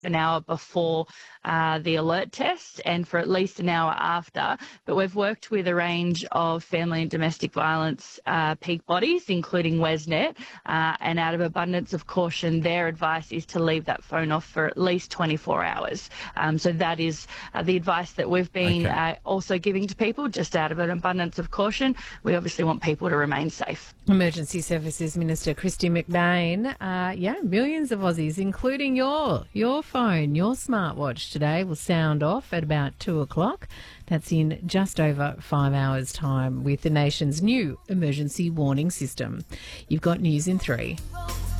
an hour before the alert test and for at least an hour after. But we've worked with a range of family and domestic violence peak bodies, including WESNet, and out of abundance of caution, their advice is to leave that phone off for at least 24 hours. So that is the advice that we've been also giving to people, just out of an abundance of caution. We obviously want people to remain safe. Emergency Services Minister Christy McBain. Millions of Aussies, including your phone, your smartwatch today, will sound off at about 2:00. That's in just over 5 hours' time with the nation's new emergency warning system. You've got news in 3.